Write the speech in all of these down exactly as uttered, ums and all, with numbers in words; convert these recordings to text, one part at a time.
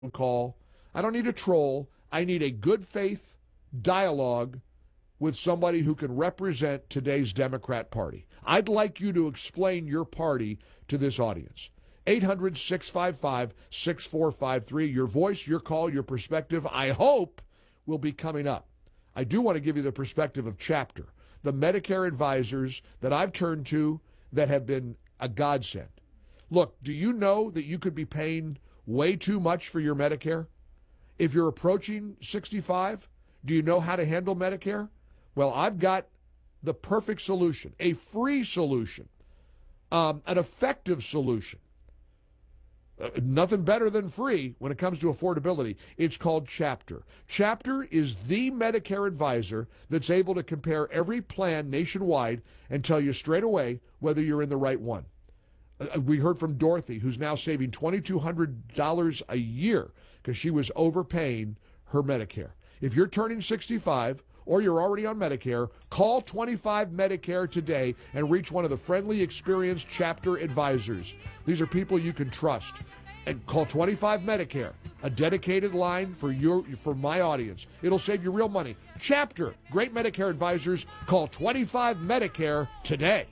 call. I don't need a troll. I need a good faith dialogue with somebody who can represent today's Democrat Party. I'd like you to explain your party to this audience. eight hundred, six five five, six four five three. Your voice, your call, your perspective, I hope, will be coming up. I do want to give you the perspective of Chapter, the Medicare advisors that I've turned to that have been a godsend. Look, do you know that you could be paying way too much for your Medicare? If you're approaching sixty-five, do you know how to handle Medicare? Well, I've got the perfect solution, a free solution, um, an effective solution. Uh, nothing better than free when it comes to affordability. It's called Chapter. Chapter is the Medicare advisor that's able to compare every plan nationwide and tell you straight away whether you're in the right one. Uh, we heard from Dorothy, who's now saving two thousand two hundred dollars a year because she was overpaying her Medicare. If you're turning sixty-five or you're already on Medicare, call twenty-five Medicare today and reach one of the friendly, experienced Chapter advisors. These are people you can trust. And call twenty-five Medicare, a dedicated line for your for my audience. It'll save you real money. Chapter, great Medicare advisors. Call twenty-five Medicare today.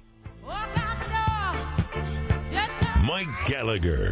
Mike Gallagher.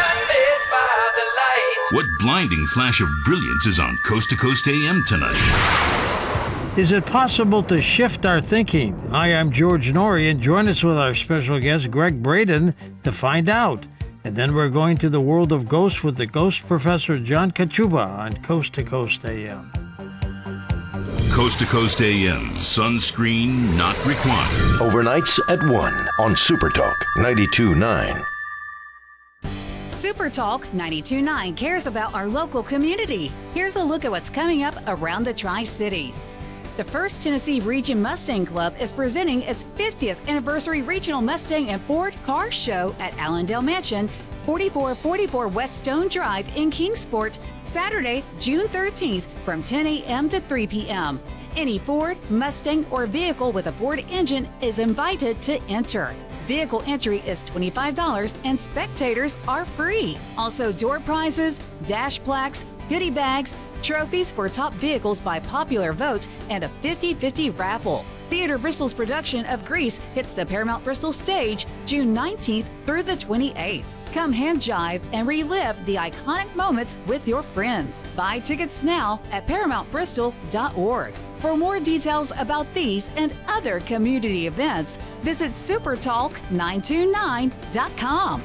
What blinding flash of brilliance is on Coast to Coast A M tonight? Is it possible to shift our thinking? I am George Norrie, and join us with our special guest, Greg Braden, to find out. And then we're going to the world of ghosts with the ghost professor John Kachuba on Coast to Coast A M. Coast to Coast A M, sunscreen not required. Overnights at one on Super Talk ninety-two point nine. Super Talk ninety-two point nine cares about our local community. Here's a look at what's coming up around the Tri-Cities. The First Tennessee Region Mustang Club is presenting its fiftieth anniversary Regional Mustang and Ford Car Show at Allendale Mansion, forty-four forty-four West Stone Drive in Kingsport, Saturday, June thirteenth from ten a.m. to three p.m. Any Ford, Mustang, or vehicle with a Ford engine is invited to enter. Vehicle entry is twenty-five dollars and spectators are free. Also, door prizes, dash plaques, goodie bags, trophies for top vehicles by popular vote, and a fifty-fifty raffle. Theater Bristol's production of Grease hits the Paramount Bristol stage June nineteenth through the twenty-eighth. Come hand jive and relive the iconic moments with your friends. Buy tickets now at paramount bristol dot org. For more details about these and other community events, visit super talk nine two nine dot com.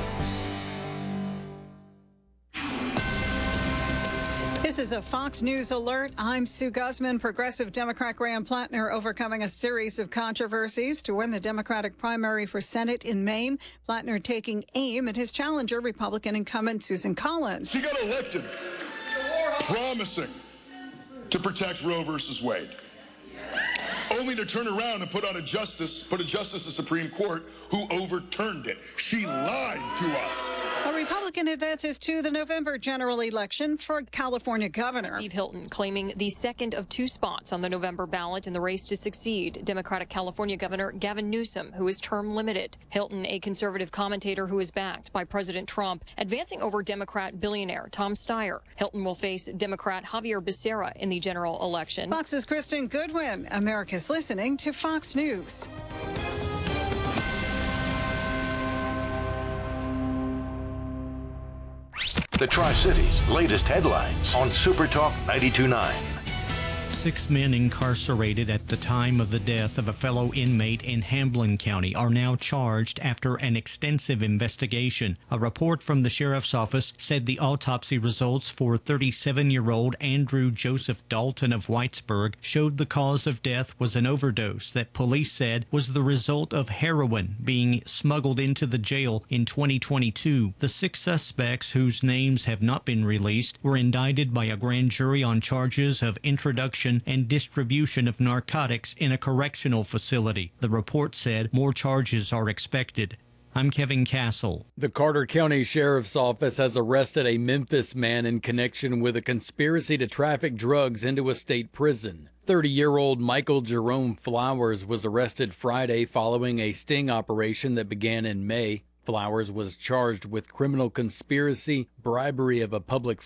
This is a Fox News alert. I'm Sue Guzman. Progressive Democrat Graham Plattner overcoming a series of controversies to win the Democratic primary for Senate in Maine. Plattner taking aim at his challenger, Republican incumbent Susan Collins. She got elected promising to protect Roe versus Wade, only to turn around and put on a justice, put a justice of the Supreme Court who overturned it. She lied to us. A Republican advances to the November general election for California governor. Steve Hilton claiming the second of two spots on the November ballot in the race to succeed Democratic California Governor Gavin Newsom, who is term limited. Hilton, a conservative commentator who is backed by President Trump, advancing over Democrat billionaire Tom Steyer. Hilton will face Democrat Javier Becerra in the general election. Fox's Kristen Goodwin. America's listening to Fox News. The Tri-Cities' latest headlines on Super Talk ninety-two point nine. Six men incarcerated at the time of the death of a fellow inmate in Hamblin County are now charged after an extensive investigation. A report from the sheriff's office said the autopsy results for thirty-seven-year-old Andrew Joseph Dalton of Whitesburg showed the cause of death was an overdose that police said was the result of heroin being smuggled into the jail in twenty twenty-two. The six suspects, whose names have not been released, were indicted by a grand jury on charges of introduction and distribution of narcotics in a correctional facility. The report said more charges are expected. I'm Kevin Castle. The Carter County Sheriff's Office has arrested a Memphis man in connection with a conspiracy to traffic drugs into a state prison. thirty-year-old Michael Jerome Flowers was arrested Friday following a sting operation that began in May. Flowers was charged with criminal conspiracy, bribery of a public